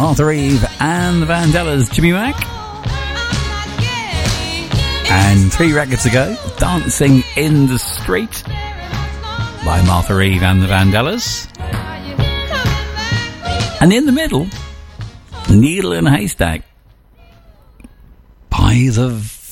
Martha Eve and the Vandellas, Jimmy Mack. And 3 records ago, Dancing in the Street by Martha Eve and the Vandellas. And in the middle, Needle in a Haystack by the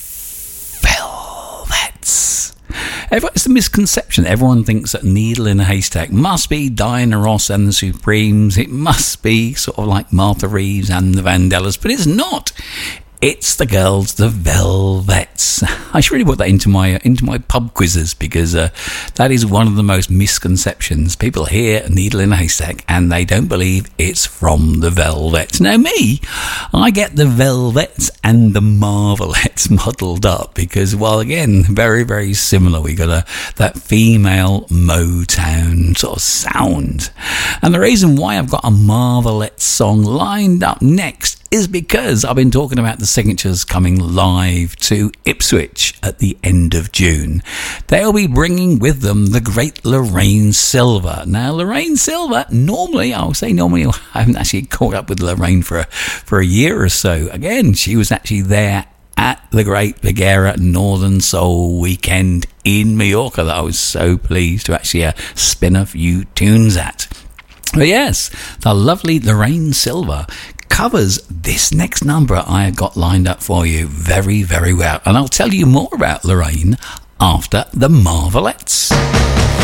Velvets. It's a misconception. Everyone thinks that Needle in a Haystack must be Diana Ross and the Supremes. It must be sort of like Martha Reeves and the Vandellas, but it's not. It's the girls, the Velvets. I should really put that into my pub quizzes, because that is one of the most misconceptions. People hear Needle in a Haystack and they don't believe it's from the Velvets. Now me, I get the Velvets and the Marvelettes muddled up, because, well, again, very, very similar. We got that female Motown sort of sound. And the reason why I've got a Marvelette song lined up next is because I've been talking about the signatures coming live to Ipswich at the end of June. They'll be bringing with them the great Lorraine Silver. Now, Lorraine Silver, normally, I haven't actually caught up with Lorraine for a year or so. Again, she was actually there at the Great Bagheera Northern Soul Weekend in Mallorca that I was so pleased to actually spin a few tunes at. But yes, the lovely Lorraine Silver covers this next number I have got lined up for you very, very well. And I'll tell you more about Lorraine after the Marvelettes.